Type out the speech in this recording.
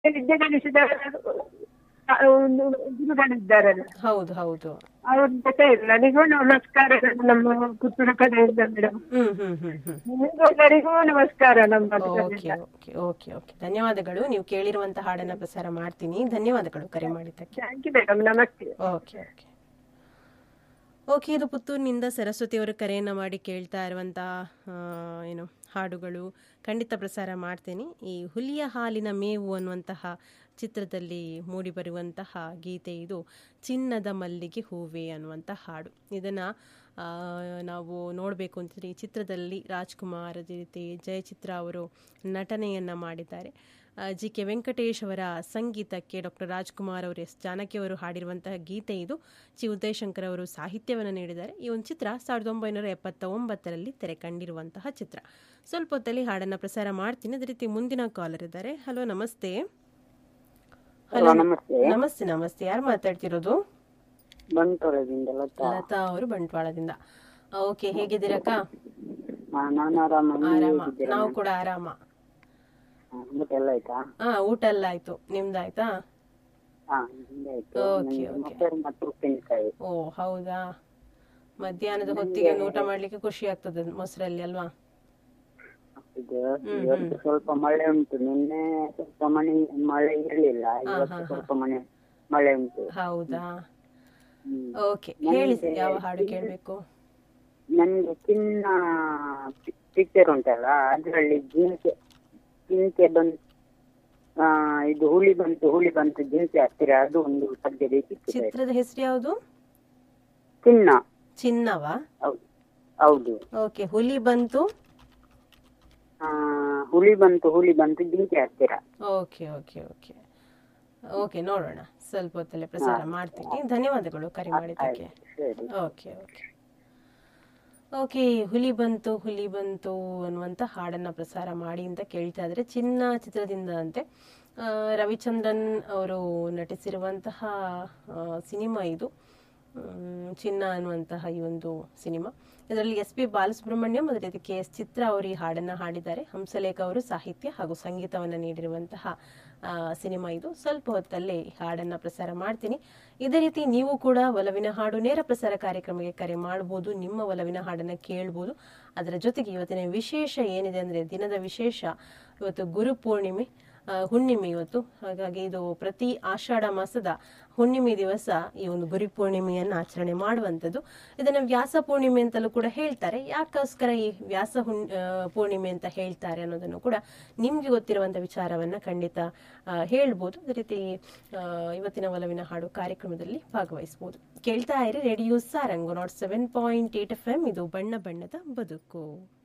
ವಿದ್ಯಾಗಣಿಸಿದ ಒಂದು ಗುರುಗಳಿದ್ದಾರಲ್ಲ, ಹೌದು ಹೌದು. ಅವ್ರ ಜೊತೆ ಎಲ್ಲರಿಗೂ ನಮಸ್ಕಾರ ನಮ್ಮ ಪುತ್ತೂರು ಕಡೆಯಿಂದ ಮೇಡಮ್. ಹ್ಮ್ ಹ್ಮ್ ಹ್ಮ್ ಹ್ಮ್ ಎಲ್ಲರಿಗೂ ನಮಸ್ಕಾರ ನಮ್ಮ ಓಕೆ ಓಕೆ ಓಕೆ ಓಕೆ ಧನ್ಯವಾದಗಳು. ನೀವು ಕೇಳಿರುವಂತ ಹಾಡನ್ನ ಪ್ರಸಾರ ಮಾಡ್ತೀನಿ. ಧನ್ಯವಾದಗಳು ಕರೆ ಮಾಡಿದ್ದಕ್ಕೆ. ಥ್ಯಾಂಕ್ ಯು ಮೇಡಮ್, ನಮಸ್ತೆ. Okay okay okay. ಇದು ಪುತ್ತೂರಿನಿಂದ ಸರಸ್ವತಿ ಅವರು ಕರೆಯನ್ನು ಮಾಡಿ ಕೇಳ್ತಾ ಇರುವಂತಹ ಏನು ಹಾಡುಗಳು ಖಂಡಿತ ಪ್ರಸಾರ ಮಾಡ್ತೇನೆ. ಈ ಹುಲಿಯ ಹಾಲಿನ ಮೇವು ಅನ್ನುವಂತಹ ಚಿತ್ರದಲ್ಲಿ ಮೂಡಿಬರುವಂತಹ ಗೀತೆ ಇದು. ಚಿನ್ನದ ಮಲ್ಲಿಗೆ ಹೂವೆ ಅನ್ನುವಂಥ ಹಾಡು. ಇದನ್ನು ನಾವು ನೋಡಬೇಕು ಅಂತಂದರೆ ಈ ಚಿತ್ರದಲ್ಲಿ ರಾಜ್ಕುಮಾರ್ ಅದೇ ರೀತಿ ಜಯಚಿತ್ರ ಅವರು ನಟನೆಯನ್ನು ಮಾಡಿದ್ದಾರೆ. ಜಿ ಕೆ ವೆಂಕಟೇಶ್ ಅವರ ಸಂಗೀತಕ್ಕೆ ಡಾಕ್ಟರ್ ರಾಜ್ಕುಮಾರ್ ಅವರು ಎಸ್ ಜಾನಕಿ ಅವರು ಹಾಡಿರುವಂತಹ ಗೀತೆ ಇದು. ಚಿ ಉದಯಶಂಕರ್ ಅವರು ಸಾಹಿತ್ಯವನ್ನು ನೀಡಿದ್ದಾರೆ. ಈ ಒಂದು ಚಿತ್ರ 1979ರಲ್ಲಿ ತೆರೆ ಕಂಡಿರುವಂತಹ ಚಿತ್ರ. ಸ್ವಲ್ಪ ಹೊತ್ತಲ್ಲಿ ಹಾಡನ್ನು ಪ್ರಸಾರ ಮಾಡ್ತೀನಿ. ಅದೇ ರೀತಿ ಮುಂದಿನ ಕಾಲರ್ ಇದ್ದಾರೆ. ಹಲೋ ನಮಸ್ತೆ. ಹಲೋ ನಮಸ್ತೆ ನಮಸ್ತೆ. ಯಾರು ಮಾತಾಡ್ತಿರೋದು? ಲತಾ ಅವರು ಬಂಟ್ವಾಳದಿಂದ. ಓಕೆ, ಹೇಗಿದ್ದೀರಕ್ಕ? ಆರಾಮ, ನಾವು ಕೂಡ ಆರಾಮ. ಊಟ ಎಲ್ಲ ಆಯ್ತು, ನಿಮ್ದಾಯ್ತಾ? Okay okay. ಓ ಹೌದಾ, ಮಧ್ಯಾಹ್ನದ ಹೊತ್ತಿಗೆ ಊಟ ಮಾಡ್ಲಿಕ್ಕೆ ಖುಷಿ ಆಗ್ತದೆ ಮೊಸರಲ್ಲಿ ಅಲ್ವಾ? ಸ್ವಲ್ಪ ಮಳೆ ಉಂಟು. ನಿನ್ನೆ ಸ್ವಲ್ಪ ಮಳೆ ಇರಲಿಲ್ಲ, ಸ್ವಲ್ಪ ಮಳೆ ಉಂಟು. ಹೌದಾ, ಓಕೆ. ಹೇಳಿ, ಯಾವ ಹಾಡು ಕೇಳಬೇಕು? ನನ್ಗೆ ಚಿನ್ನ ಪಿಕ್ಚರ್ ಉಂಟಲ್ಲ, ಅದರಲ್ಲಿ ಜಿಂಕೆ ಬಂತು, ಇದು ಹುಲಿ ಬಂತು ಜಿಂಕೆ ಹತ್ತಿರ, ಅದು ಒಂದು ಪದ್ಯ ಬೇಕಿತ್ತು. ಚಿತ್ರದ ಹೆಸರು ಯಾವುದು? ಚಿನ್ನವಾ? ಹೌದು. ಓಕೆ. ಹುಲಿ ಬಂತು ಜಿಂಕೆ ಹತ್ತಿರ. ಓಕೆ ಓಕೆ ಓಕೆ ಓಕೆ, ನೋಡೋಣ. ಸ್ವಲ್ಪ ಹೊತ್ತಲ್ಲೇ ಪ್ರಸಾರ ಮಾಡ್ತೀನಿ. ಧನ್ಯವಾದಗಳು ಕರೆ ಮಾಡಿದ್ದಕ್ಕೆ. Okay okay okay. ಹುಲಿ ಬಂತು ಅನ್ನುವಂಥ ಹಾಡನ್ನು ಪ್ರಸಾರ ಮಾಡಿ ಅಂತ ಕೇಳ್ತಾ ಇದ್ರೆ, ಚಿನ್ನ ಚಿತ್ರದಿಂದ ಅಂತೆ. ರವಿಚಂದ್ರನ್ ಅವರು ನಟಿಸಿರುವಂತಹ ಸಿನಿಮಾ ಇದು, ಚಿನ್ನ ಅನ್ನುವಂತಹ ಈ ಒಂದು ಸಿನಿಮಾ. ಇದರಲ್ಲಿ ಎಸ್ ಪಿ ಬಾಲಸುಬ್ರಹ್ಮಣ್ಯಂ ಅದೇ ರೀತಿ ಕೆ ಎಸ್ ಚಿತ್ರ ಅವರು ಈ ಹಾಡನ್ನು ಹಾಡಿದ್ದಾರೆ. ಹಂಸಲೇಖ ಅವರು ಸಾಹಿತ್ಯ ಹಾಗೂ ಸಂಗೀತವನ್ನು ನೀಡಿರುವಂತಹ ಸಿನಿಮಾ ಇದು. ಸ್ವಲ್ಪ ಹೊತ್ತಲ್ಲೇ ಹಾಡನ್ನು ಪ್ರಸಾರ ಮಾಡ್ತೀನಿ. ಇದೇ ರೀತಿ ನೀವು ಕೂಡ ಒಲವಿನ ಹಾಡು ನೇರ ಪ್ರಸಾರ ಕಾರ್ಯಕ್ರಮಕ್ಕೆ ಕರೆ ಮಾಡಬಹುದು. ನಿಮ್ಮ ಒಲವಿನ ಹಾಡನ್ನು ಕೇಳಬಹುದು. ಅದರ ಜೊತೆಗೆ ಇವತ್ತಿನ ವಿಶೇಷ ಏನಿದೆ ಅಂದರೆ, ದಿನದ ವಿಶೇಷ ಇವತ್ತು ಗುರುಪೂರ್ಣಿಮೆ, ಹುಣ್ಣಿಮೆ ಇವತ್ತು. ಹಾಗಾಗಿ ಇದು ಪ್ರತಿ ಆಷಾಢ ಮಾಸದ ಹುಣ್ಣಿಮೆ ದಿವಸ ಈ ಒಂದು ಗುರುಪೂರ್ಣಿಮೆಯನ್ನು ಆಚರಣೆ ಮಾಡುವಂಥದ್ದು. ಇದನ್ನು ವ್ಯಾಸ ಪೂರ್ಣಿಮೆ ಅಂತಲೂ ಕೂಡ ಹೇಳ್ತಾರೆ. ಯಾಕೋಸ್ಕರ ಈ ವ್ಯಾಸ ಪೂರ್ಣಿಮೆ ಅಂತ ಹೇಳ್ತಾರೆ ಅನ್ನೋದನ್ನು ಕೂಡ ನಿಮ್ಗೆ ಗೊತ್ತಿರುವಂಥ ವಿಚಾರವನ್ನ ಖಂಡಿತ ಹೇಳ್ಬೋದು. ಅದೇ ರೀತಿ ಇವತ್ತಿನ ಒಲವಿನ ಹಾಡು ಕಾರ್ಯಕ್ರಮದಲ್ಲಿ ಭಾಗವಹಿಸಬಹುದು. ಕೇಳ್ತಾ ಇರಿ ರೇಡಿಯೋ ಸಾರಂಗ್ 107.8 FM. ಇದು ಬಣ್ಣ ಬಣ್ಣದ ಬದುಕು.